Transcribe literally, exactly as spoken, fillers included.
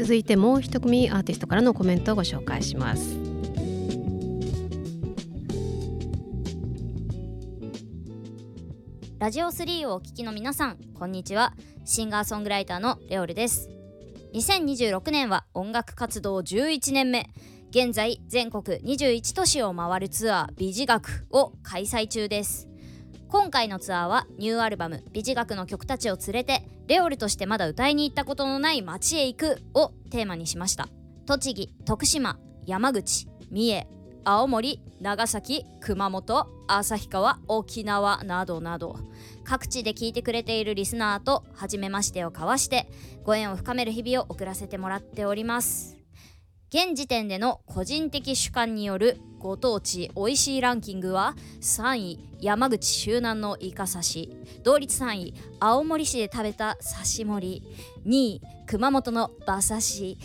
続いてもう一組アーティストからのコメントをご紹介します。 ラジオスリーをお聞きの皆さん、こんにちは。シンガーソングライターのレオルです。にせんにじゅうろくねんは音楽活動じゅういちねんめ。現在全国にじゅういち都市を回るツアー美辞楽を開催中です。今回のツアーはニューアルバム美辞楽の曲たちを連れてレオルとしてまだ歌いに行ったことのない街へ行くをテーマにしました。栃木、徳島、山口、三重、青森、長崎、熊本、旭川、沖縄などなど各地で聴いてくれているリスナーと初めましてを交わしてご縁を深める日々を送らせてもらっております。現時点での個人的主観によるご当地おいしいランキングはさんい山口周南のイカ刺し、同率さんい青森市で食べた刺し盛り、にい熊本の馬刺し、